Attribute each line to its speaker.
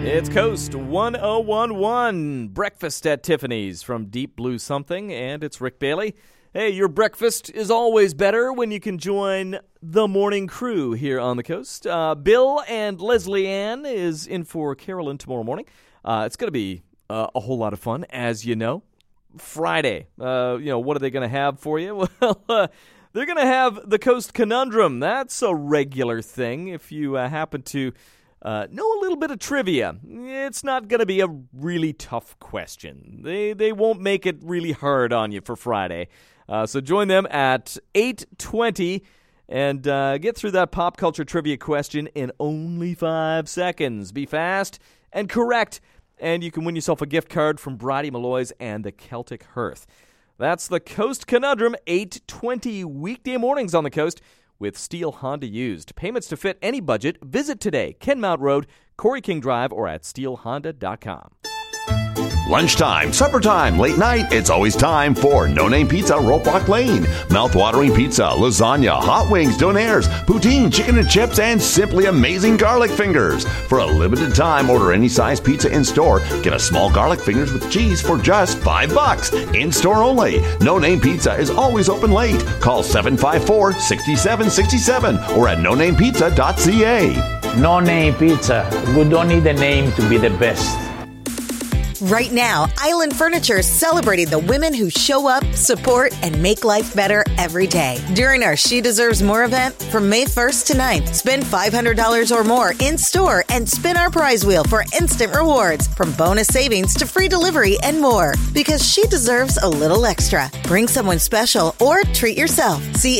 Speaker 1: It's Coast 1011, Breakfast at Tiffany's from Deep Blue Something, and it's Rick Bailey. Hey, your breakfast is always better when you can join the morning crew here on the Coast. Bill and Leslie Ann is in for Carolyn tomorrow morning. It's going to be a whole lot of fun, as you know. Friday, what are they going to have for you? Well, they're going to have the Coast Conundrum. That's a regular thing. If you happen to know a little bit of trivia, it's not going to be a really tough question. They won't make it really hard on you for Friday. So join them at 8:20 and get through that pop culture trivia question in only 5 seconds. Be fast and correct, and you can win yourself a gift card from Bridie Malloy's and the Celtic Hearth. That's the Coast Conundrum, 8:20 weekday mornings on the Coast with Steel Honda Used. Payments to fit any budget. Visit today, Kenmount Road, Corey King Drive, or at steelhonda.com.
Speaker 2: Lunchtime, supper time, late night, it's always time for No Name Pizza, Ropelock Lane. Mouth-watering pizza, lasagna, hot wings, donaires, poutine, chicken and chips, and simply amazing garlic fingers. For a limited time, order any size pizza in-store. Get a small garlic fingers with cheese for just $5. In-store only. No Name Pizza is always open late. Call 754-6767 or at nonamepizza.ca.
Speaker 3: No Name Pizza. We don't need a name to be the best.
Speaker 4: Right now, Island Furniture is celebrating the women who show up, support, and make life better every day. During our She Deserves More event from May 1st to 9th, spend $500 or more in-store and spin our prize wheel for instant rewards, from bonus savings to free delivery and more. Because she deserves a little extra. Bring someone special or treat yourself. See